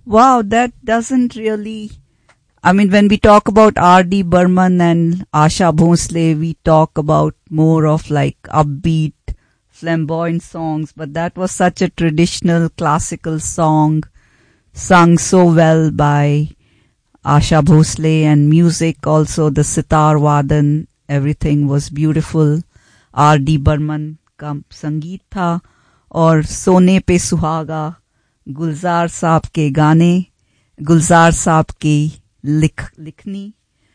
Wow, that doesn't really... I mean, when we talk about R.D. Burman and Asha Bhosle, we talk about more of like upbeat, flamboyant songs, but that was such a traditional classical song, sung so well by Asha Bhosle, and music also, the sitar vadan, everything was beautiful. R.D. Burman का संगीत था और सोने पे सुहागा, गुलजार साहब के गाने, गुलजार साहब की लिखनी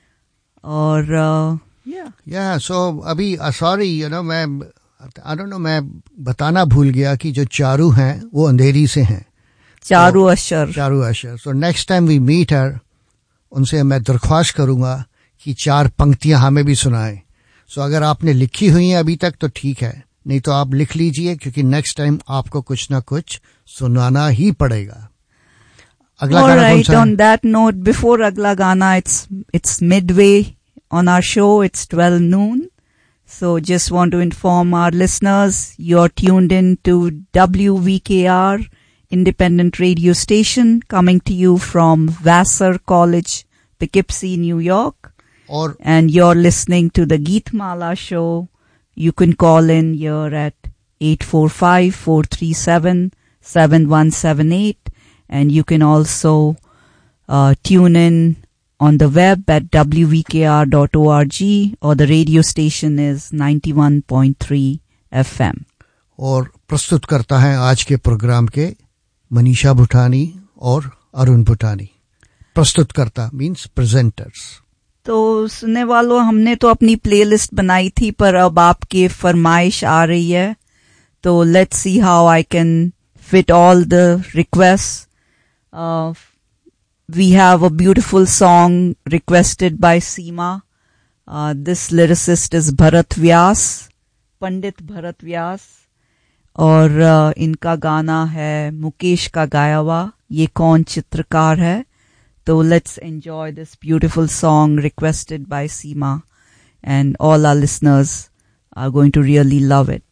और so अभी sorry मैं I don't know, मैं बताना भूल गया कि जो चारू हैं वो अंधेरी से हैं, चारू अशर. So next time we meet her, उनसे मैं दरख्वास्त करूंगा कि 4 पंक्तियां हमें भी सुनाएं. So अगर आपने लिखी हुई हैं अभी तक तो ठीक है, नहीं तो आप लिख लीजिए क्योंकि नेक्स्ट टाइम आपको कुछ ना कुछ सुनाना ही पड़ेगा. अगला गाना कौन सा है? On that note, before अगला गाना, it's midway on our show. It's 12 noon. So just want to inform our listeners, you're tuned in to WVKR independent radio station coming to you from Vassar College, Poughkeepsie, New York. And you're listening to the Geetmala show. You can call in here at 845-437-7178. And you can also tune in on the web at wvkr.org, or the radio station is 91.3 FM. और प्रस्तुत करता है आज के programme के मनीषा भूटानी और अरुण भूटानी. प्रस्तुत करता मीन्स प्रेजेंटर्स. तो सुनने वालों, हमने तो अपनी प्लेलिस्ट बनाई थी पर अब आपकी फरमाइश आ रही है, तो let's see how I can fit all the requests. We have a beautiful song requested by Seema. This lyricist is Bharat Vyas, Pandit Bharat Vyas. और इनका गाना है मुकेश का गाया हुआ, ये कौन चित्रकार है. So let's enjoy this beautiful song requested by Seema, and all our listeners are going to really love it.